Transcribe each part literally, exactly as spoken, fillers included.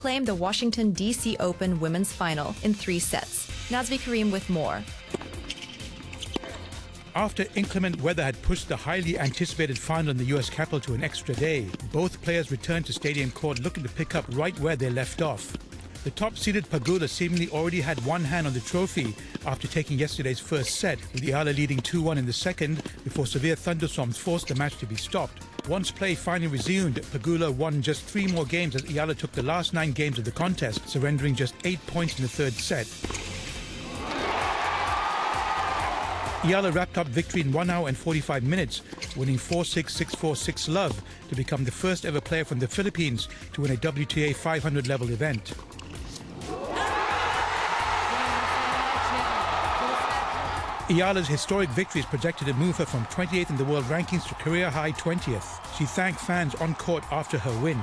claimed the Washington, D C Open women's final in three sets. Nazvi Karim with more. After inclement weather had pushed the highly anticipated final in the U S capital to an extra day, both players returned to Stadium Court looking to pick up right where they left off. The top-seeded Pegula seemingly already had one hand on the trophy after taking yesterday's first set, with Iala leading two one in the second before severe thunderstorms forced the match to be stopped. Once play finally resumed, Pegula won just three more games as Iala took the last nine games of the contest, surrendering just eight points in the third set. Iala wrapped up victory in one hour and forty-five minutes, winning four six, six four, six love to become the first ever player from the Philippines to win a W T A five hundred level event. Iala's historic victory is projected to move her from twenty-eighth in the world rankings to career-high twentieth. She thanked fans on court after her win.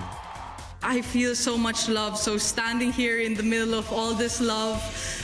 I feel so much love, so standing here in the middle of all this love,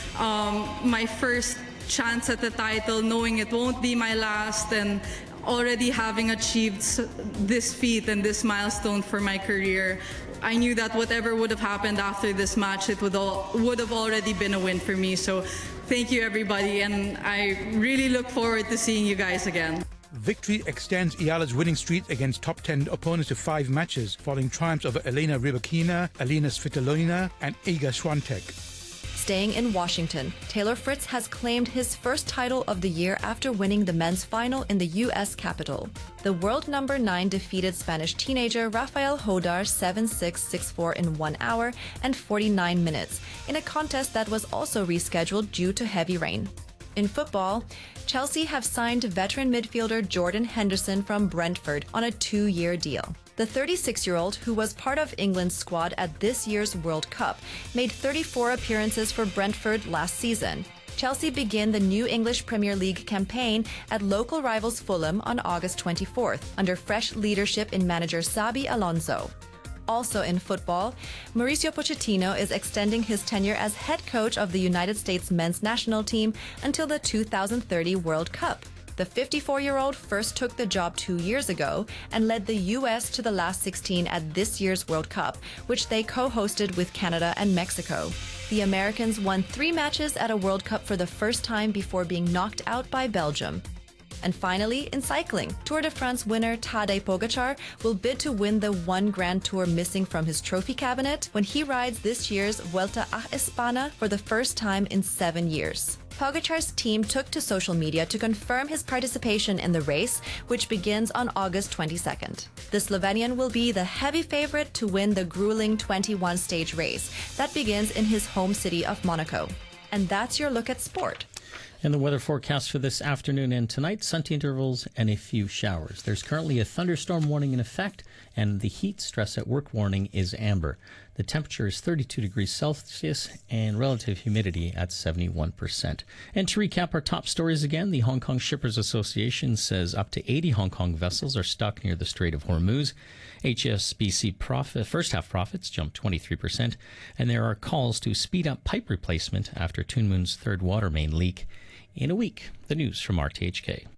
um, my first chance at the title, knowing it won't be my last, and already having achieved this feat and this milestone for my career, I knew that whatever would have happened after this match, it would all, would have already been a win for me. So thank you, everybody, and I really look forward to seeing you guys again. Victory extends Iala's winning streak against top ten opponents to five matches, following triumphs over Elena Rybakina, Alina Svitolina and Iga Swiatek. Staying in Washington, Taylor Fritz has claimed his first title of the year after winning the men's final in the U S Capitol. The world number nine defeated Spanish teenager Rafael Hodar seven six, six four in one hour and forty-nine minutes in a contest that was also rescheduled due to heavy rain. In football, Chelsea have signed veteran midfielder Jordan Henderson from Brentford on a two-year deal. The thirty-six-year-old, who was part of England's squad at this year's World Cup, made thirty-four appearances for Brentford last season. Chelsea begin the new English Premier League campaign at local rivals Fulham on August twenty-fourth, under fresh leadership in manager Xabi Alonso. Also in football, Mauricio Pochettino is extending his tenure as head coach of the United States men's national team until the two thousand thirty World Cup. The fifty-four-year-old first took the job two years ago and led the U S to the last sixteen at this year's World Cup, which they co-hosted with Canada and Mexico. The Americans won three matches at a World Cup for the first time before being knocked out by Belgium. And finally, in cycling, Tour de France winner Tadej Pogačar will bid to win the one Grand Tour missing from his trophy cabinet when he rides this year's Vuelta a España for the first time in seven years. Pogačar's team took to social media to confirm his participation in the race, which begins on August twenty-second. The Slovenian will be the heavy favorite to win the grueling twenty-one stage race that begins in his home city of Monaco. And that's your look at sport. And the weather forecast for this afternoon and tonight, sunny intervals and a few showers. There's currently a thunderstorm warning in effect, and the heat stress at work warning is amber. The temperature is thirty-two degrees Celsius and relative humidity at seventy-one percent. And to recap our top stories again, the Hong Kong Shippers Association says up to eighty Hong Kong vessels are stuck near the Strait of Hormuz. H S B C profit, first half profits jumped twenty-three percent, and there are calls to speed up pipe replacement after Tuen Mun's third water main leak in a week. The news from R T H K.